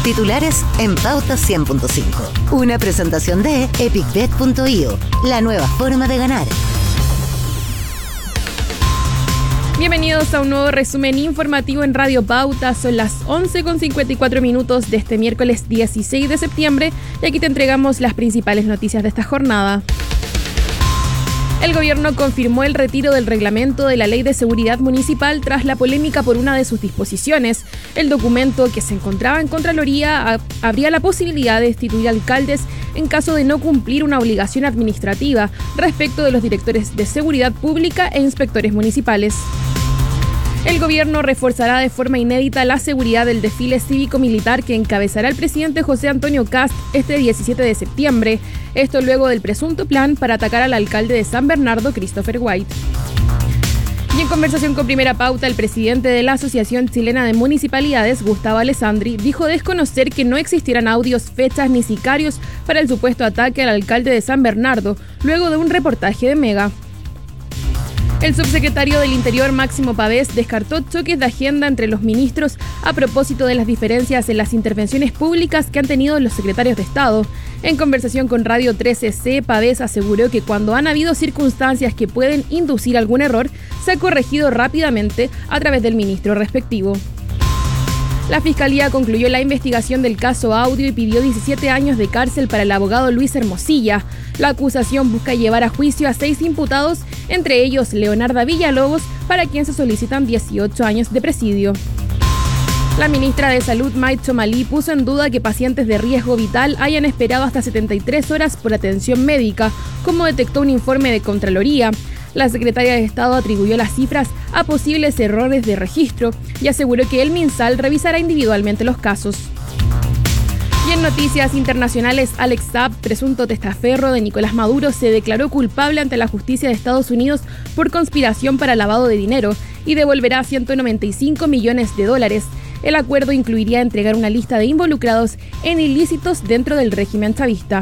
Titulares en Pauta 100.5. Una presentación de epicbet.io, la nueva forma de ganar. Bienvenidos a un nuevo resumen informativo en Radio Pauta. Son las 11:54 de este miércoles 16 de septiembre y aquí te entregamos las principales noticias de esta jornada. El gobierno confirmó el retiro del reglamento de la Ley de Seguridad Municipal tras la polémica por una de sus disposiciones. El documento, que se encontraba en Contraloría, abría la posibilidad de destituir alcaldes en caso de no cumplir una obligación administrativa respecto de los directores de seguridad pública e inspectores municipales. El gobierno reforzará de forma inédita la seguridad del desfile cívico-militar que encabezará el presidente José Antonio Kast este 17 de septiembre. Esto luego del presunto plan para atacar al alcalde de San Bernardo, Christopher White. Y en conversación con Primera Pauta, el presidente de la Asociación Chilena de Municipalidades, Gustavo Alessandri, dijo desconocer que no existieran audios, fechas ni sicarios para el supuesto ataque al alcalde de San Bernardo, luego de un reportaje de Mega. El subsecretario del Interior, Máximo Pavés, descartó choques de agenda entre los ministros a propósito de las diferencias en las intervenciones públicas que han tenido los secretarios de Estado. En conversación con Radio 13C, Pavés aseguró que cuando han habido circunstancias que pueden inducir algún error, se ha corregido rápidamente a través del ministro respectivo. La Fiscalía concluyó la investigación del caso Audio y pidió 17 años de cárcel para el abogado Luis Hermosilla. La acusación busca llevar a juicio a 6 imputados, entre ellos Leonarda Villalobos, para quien se solicitan 18 años de presidio. La ministra de Salud, Maicho Malí, puso en duda que pacientes de riesgo vital hayan esperado hasta 73 horas por atención médica, como detectó un informe de Contraloría. La secretaria de Estado atribuyó las cifras a posibles errores de registro y aseguró que el MinSal revisará individualmente los casos. Y en noticias internacionales, Alex Saab, presunto testaferro de Nicolás Maduro, se declaró culpable ante la justicia de Estados Unidos por conspiración para lavado de dinero y devolverá $195 millones. El acuerdo incluiría entregar una lista de involucrados en ilícitos dentro del régimen chavista.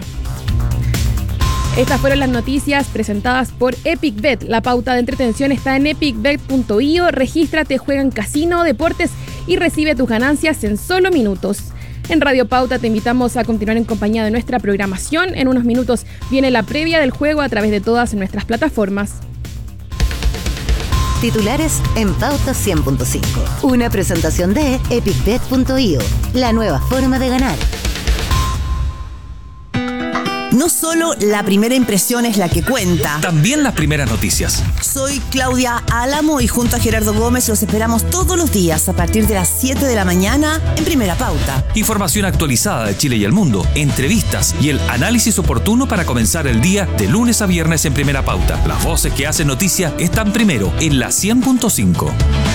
Estas fueron las noticias presentadas por EpicBet. La pauta de entretención está en epicbet.io. Regístrate, juega en casino, deportes y recibe tus ganancias en solo minutos. En Radio Pauta te invitamos a continuar en compañía de nuestra programación. En unos minutos viene la previa del juego a través de todas nuestras plataformas. Titulares en Pauta 100.5. Una presentación de epicbet.io, la nueva forma de ganar. No solo la primera impresión es la que cuenta. También las primeras noticias. Soy Claudia Álamo y junto a Gerardo Gómez los esperamos todos los días a partir de las 7 de la mañana en Primera Pauta. Información actualizada de Chile y el mundo, entrevistas y el análisis oportuno para comenzar el día de lunes a viernes en Primera Pauta. Las voces que hacen noticia están primero en la 100.5.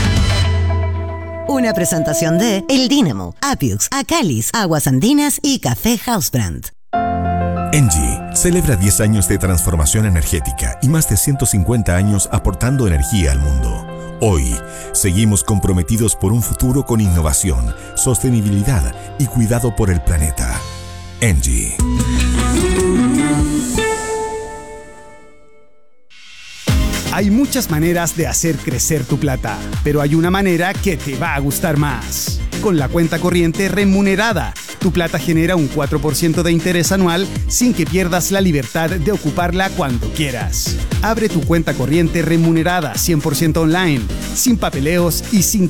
Una presentación de El Dínamo, Apiux, Acalis, Aguas Andinas y Café Housebrand. ENGIE celebra 10 años de transformación energética y más de 150 años aportando energía al mundo. Hoy, seguimos comprometidos por un futuro con innovación, sostenibilidad y cuidado por el planeta. ENGIE. Hay muchas maneras de hacer crecer tu plata, pero hay una manera que te va a gustar más. Con la cuenta corriente remunerada, tu plata genera un 4% de interés anual sin que pierdas la libertad de ocuparla cuando quieras. Abre tu cuenta corriente remunerada 100% online, sin papeleos y sin